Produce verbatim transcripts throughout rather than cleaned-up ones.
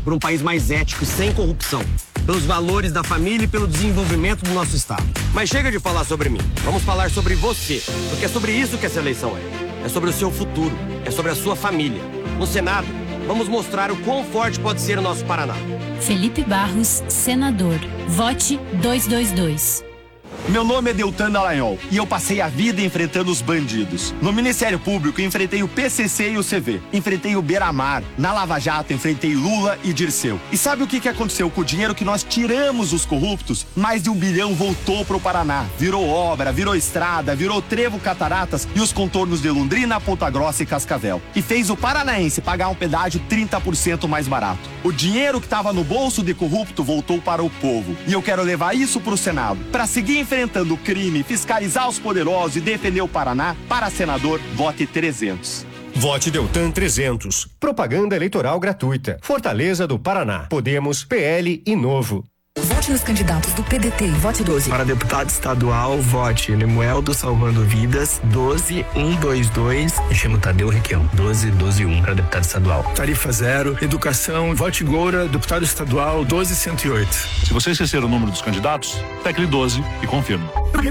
por um país mais ético e sem corrupção, pelos valores da família e pelo desenvolvimento do nosso Estado. Mas chega de falar sobre mim. Vamos falar sobre você, porque é sobre isso que essa eleição é. É sobre o seu futuro, é sobre a sua família. No Senado, vamos mostrar o quão forte pode ser o nosso Paraná. Felipe Barros, senador. Vote duzentos e vinte e dois. Meu nome é Deltan Dallagnol e eu passei a vida enfrentando os bandidos. No Ministério Público, enfrentei o P C C e o C V. Enfrentei o Beira-Mar. Na Lava Jato, enfrentei Lula e Dirceu. E sabe o que que aconteceu com o dinheiro que nós tiramos dos corruptos? Mais de um bilhão voltou pro Paraná. Virou obra, virou estrada, virou trevo, cataratas e os contornos de Londrina, Ponta Grossa e Cascavel. E fez o paranaense pagar um pedágio trinta por cento mais barato. O dinheiro que estava no bolso de corrupto voltou para o povo. E eu quero levar isso pro Senado. Para seguir enfrentando o crime, fiscalizar os poderosos e defender o Paraná, para senador, vote trezentos. Vote Deltan trezentos. Propaganda eleitoral gratuita. Fortaleza do Paraná. Podemos, P L e Novo. Vote nos candidatos do P D T. Vote doze. Para deputado estadual, vote Nemueldo Salvando Vidas, doze mil cento e vinte e dois. Me chamo Tadeu Requião, doze mil duzentos e um para deputado estadual. Tarifa zero, educação, vote Goura, deputado estadual, doze mil cento e oito. Se você esquecer o número dos candidatos, tecle doze e confirma.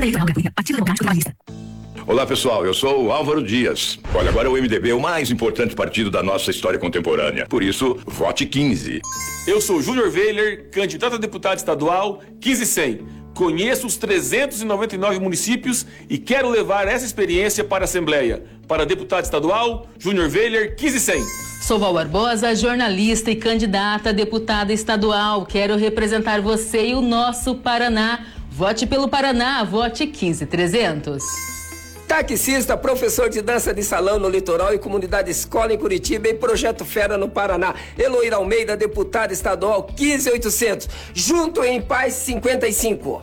Olá pessoal, eu sou o Álvaro Dias. Olha, agora o M D B é o mais importante partido da nossa história contemporânea. Por isso, vote quinze. Eu sou Júnior Weiler, candidato a deputado estadual quinze cem. Conheço os trezentos e noventa e nove municípios e quero levar essa experiência para a Assembleia. Para deputado estadual, Júnior Weiler, quinze cem. Sou Val Barbosa, jornalista e candidata a deputada estadual. Quero representar você e o nosso Paraná. Vote pelo Paraná, vote quinze trezentos. Taxista, professor de dança de salão no litoral e comunidade escola em Curitiba e Projeto Fera no Paraná. Eloíra Almeida, deputada estadual quinze oitocentos. Junto em Paz cinquenta e cinco.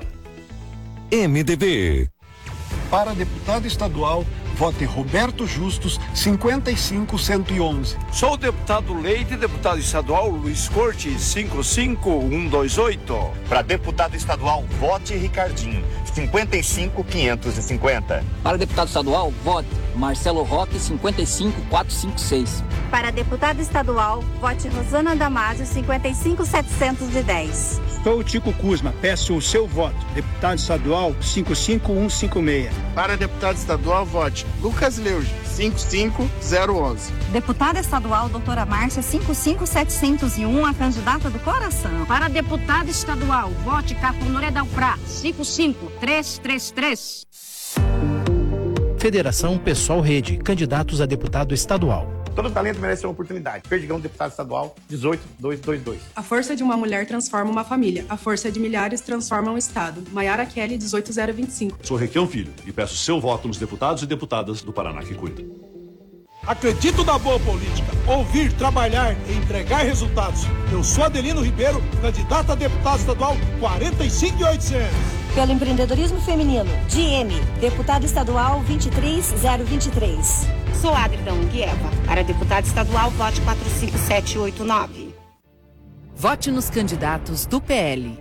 M D B. Para deputado estadual, vote Roberto Justus, cinquenta e cinco cento e onze. Sou o deputado Leite, deputado estadual Luiz Corte, cinquenta e cinco cento e vinte e oito. Para deputado estadual, vote Ricardinho, cinquenta e cinco mil quinhentos e cinquenta. Para deputado estadual, vote Marcelo Roque, cinquenta e cinco mil quatrocentos e cinquenta e seis. Para deputado estadual, vote Rosana Damasio, cinquenta e cinco mil setecentos e dez. Sou o Tico Kuzma, peço o seu voto. Deputado estadual, cinquenta e cinco mil cento e cinquenta e seis. Para deputado estadual, vote Lucas Leuge, cinquenta e cinco mil onze. Deputada estadual, doutora Márcia, cinquenta e cinco mil setecentos e um, a candidata do coração. Para deputada estadual, vote Caponoré Dalprá, cinquenta e cinco mil trezentos e trinta e três. Federação Pessoal Rede, candidatos a deputado estadual. Todo talento merece uma oportunidade. Perdigão, deputado estadual, dezoito mil duzentos e vinte e dois. A força de uma mulher transforma uma família. A força de milhares transforma um estado. Maiara Kelly, dezoito mil vinte e cinco. Sou Requião Filho e peço seu voto nos deputados e deputadas do Paraná que cuida. Acredito na boa política. Ouvir, trabalhar e entregar resultados. Eu sou Adelino Ribeiro, candidato a deputado estadual quarenta e cinco mil e oitocentos. Pelo empreendedorismo feminino, D M, deputado estadual vinte e três mil vinte e três. Sou Adridão Guieva. Para deputado estadual, vote quatro cinco sete oito nove. Vote nos candidatos do P L.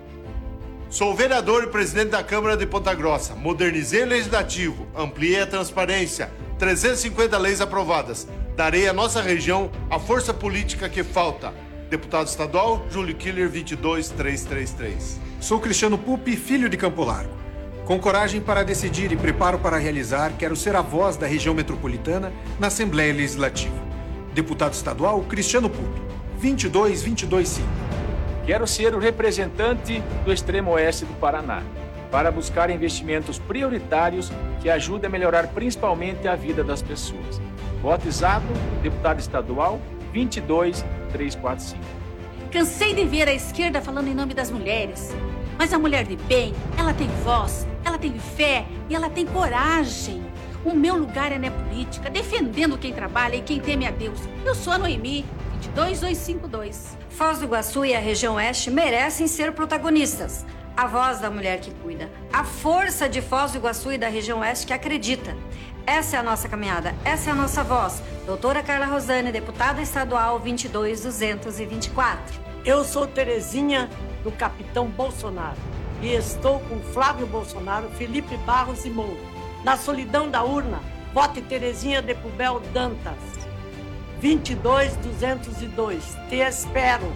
Sou vereador e presidente da Câmara de Ponta Grossa. Modernizei o legislativo, ampliei a transparência, trezentas e cinquenta leis aprovadas. Darei à nossa região a força política que falta. Deputado estadual, Júlio Killer, vinte e dois mil trezentos e trinta e três. Sou Cristiano Pupi, filho de Campo Largo. Com coragem para decidir e preparo para realizar, quero ser a voz da região metropolitana na Assembleia Legislativa. Deputado estadual, Cristiano Pupi, vinte e dois mil duzentos e vinte e cinco. Quero ser o representante do extremo oeste do Paraná, para buscar investimentos prioritários que ajudem a melhorar principalmente a vida das pessoas. Voto exato, deputado estadual, vinte e dois mil trezentos e quarenta e cinco. Cansei de ver a esquerda falando em nome das mulheres. Mas a mulher de bem, ela tem voz, ela tem fé e ela tem coragem. O meu lugar é na política, defendendo quem trabalha e quem teme a Deus. Eu sou a Noemi, vinte e dois mil duzentos e cinquenta e dois. Foz do Iguaçu e a região oeste merecem ser protagonistas. A voz da mulher que cuida. A força de Foz do Iguaçu e da região oeste que acredita. Essa é a nossa caminhada, essa é a nossa voz. Doutora Carla Rosane, deputada estadual vinte e dois mil duzentos e vinte e quatro. Eu sou Terezinha do Capitão Bolsonaro e estou com Flávio Bolsonaro, Felipe Barros e Moura. Na solidão da urna, vote Terezinha de Pubel Dantas. vinte e dois mil duzentos e dois. Te espero.